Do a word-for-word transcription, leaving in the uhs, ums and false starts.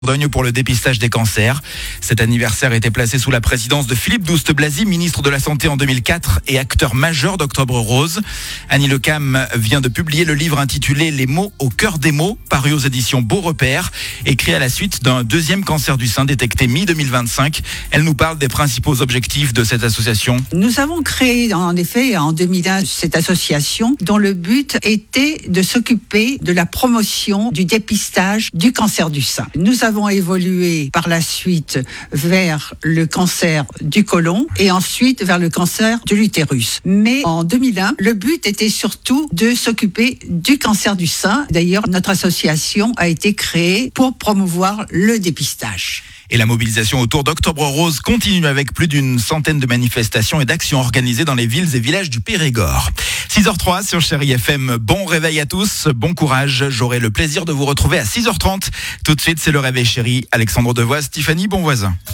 Dordogne pour le dépistage des cancers. Cet anniversaire était placé sous la présidence de Philippe Douste-Blazy, ministre de la Santé en deux mille quatre et acteur majeur d'Octobre Rose. Annie Le Cam vient de publier le livre intitulé Les mots au cœur des mots, paru aux éditions Beau Repère, écrit à la suite d'un deuxième cancer du sein détecté mi deux mille vingt-cinq. Elle nous parle des principaux objectifs de cette association. Nous avons créé en effet en deux mille un cette association dont le but était de s'occuper de la promotion du dépistage du cancer du sein. Nous avons évolué par la suite vers le cancer du côlon et ensuite vers le cancer de l'utérus. Mais en deux mille un, le but était surtout de s'occuper du cancer du sein. D'ailleurs, notre association a été créée pour promouvoir le dépistage. Et la mobilisation autour d'Octobre Rose continue avec plus d'une centaine de manifestations et d'actions organisées dans les villes et villages du Périgord. six heures zéro trois sur Chérie F M. Bon réveil à tous, bon courage. J'aurai le plaisir de vous retrouver à six heures trente. Tout de suite, c'est le réveil chéri. Alexandre Devoise, Tiffany Bonvoisin.